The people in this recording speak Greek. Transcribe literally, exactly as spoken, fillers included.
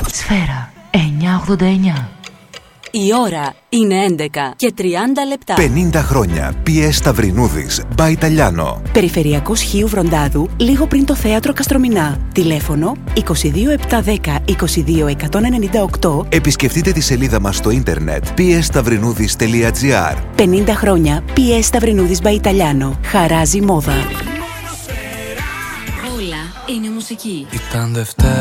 Σφαίρα εννιακόσια ογδόντα εννιά. Η ώρα είναι έντεκα και τριάντα λεπτά. πενήντα χρόνια. πι ες Σταυρινούδης, By Italiano. Περιφερειακός Χίου Βροντάδου, λίγο πριν το θέατρο Καστρομηνά. Τηλέφωνο είκοσι δύο επτακόσια δέκα είκοσι δύο εκατόν ενενήντα οκτώ. Επισκεφτείτε τη σελίδα μας στο ίντερνετ πι ες σταυρινούδης τελεία τζι άρ. πενήντα χρόνια πι ες Σταυρινούδης By Italiano. Χαράζει μόδα. Όλα είναι μουσική. Ήταν Δευτέρα.